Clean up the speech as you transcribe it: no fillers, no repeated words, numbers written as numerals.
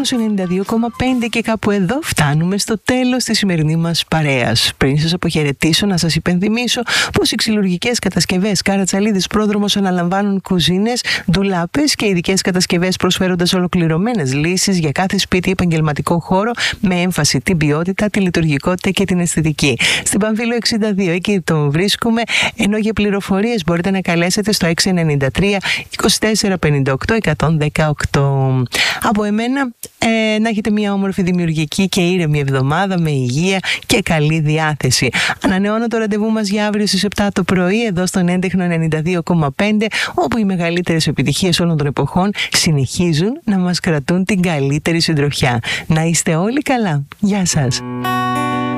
Κοσμos 92,5 και κάπου εδώ φτάνουμε στο τέλος της σημερινής μας παρέας. Πριν σας αποχαιρετήσω, να σας υπενθυμίσω πως οι ξυλουργικές κατασκευές Καρατσαλίδης Πρόδρομος αναλαμβάνουν κουζίνες, ντουλάπες και ειδικές κατασκευές, προσφέροντας ολοκληρωμένες λύσεις για κάθε σπίτι, επαγγελματικό χώρο, με έμφαση την ποιότητα, τη λειτουργικότητα και την αισθητική. Στην Παμφύλιο 62, εκεί το βρίσκουμε, ενώ για πληροφορίες μπορείτε να καλέσετε στο 693 24 58 118. Από εμένα, να έχετε μια όμορφη, δημιουργική και ήρεμη εβδομάδα με υγεία και καλή διάθεση. Ανανεώνω το ραντεβού μας για αύριο στις 7 το πρωί εδώ στον έντεχνο 92,5, όπου οι μεγαλύτερες επιτυχίες όλων των εποχών συνεχίζουν να μας κρατούν την καλύτερη συντροφιά. Να είστε όλοι καλά. Γεια σας.